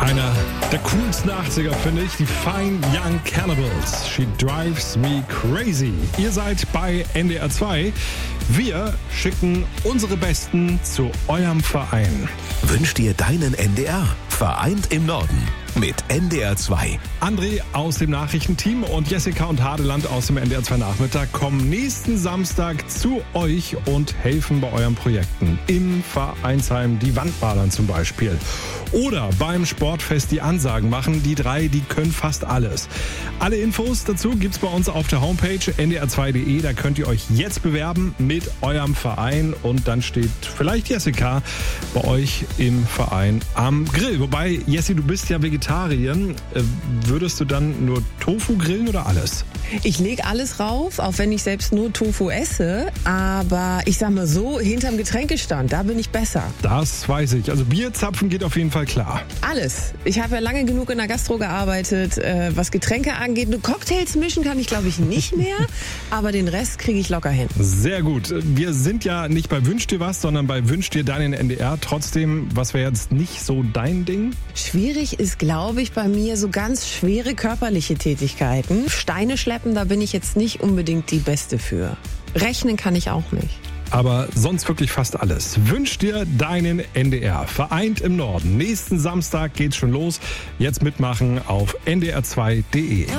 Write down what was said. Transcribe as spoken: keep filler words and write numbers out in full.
Einer der coolsten achtziger, finde ich, die Fine Young Cannibals. She drives me crazy. Ihr seid bei N D R zwei. Wir schicken unsere Besten zu eurem Verein. Wünsch dir deinen N D R. Vereint im Norden mit N D R zwei. André aus dem Nachrichtenteam und Jessica und Hadeland aus dem N D R zwei Nachmittag kommen nächsten Samstag zu euch und helfen bei euren Projekten. Im Vereinsheim die Wandmalern zum Beispiel. Oder beim Sportfest die Ansagen machen. Die drei, die können fast alles. Alle Infos dazu gibt's bei uns auf der Homepage N D R zwei punkt de. Da könnt ihr euch jetzt bewerben mit eurem Verein und dann steht vielleicht Jessica bei euch im Verein am Grill. Wobei, Jessi, du bist ja Vegetarier. Würdest du dann nur Tofu grillen oder alles? Ich lege alles rauf, auch wenn ich selbst nur Tofu esse. Aber ich sag mal so, hinterm Getränkestand, da bin ich besser. Das weiß ich. Also Bierzapfen geht auf jeden Fall klar. Alles. Ich habe ja lange genug in der Gastro gearbeitet, äh, was Getränke angeht. Nur Cocktails mischen kann ich, glaube ich, nicht mehr. Aber den Rest kriege ich locker hin. Sehr gut. Wir sind ja nicht bei Wünsch dir was, sondern bei Wünsch dir deinen N D R. Trotzdem, was wäre jetzt nicht so dein Ding? Schwierig ist, glaube ich, bei mir so ganz schwere körperliche Tätigkeiten. Steine schleppen, da bin ich jetzt nicht unbedingt die Beste für. Rechnen kann ich auch nicht. Aber sonst wirklich fast alles. Wünsch dir deinen N D R. Vereint im Norden. Nächsten Samstag geht's schon los. Jetzt mitmachen auf N D R zwei punkt de.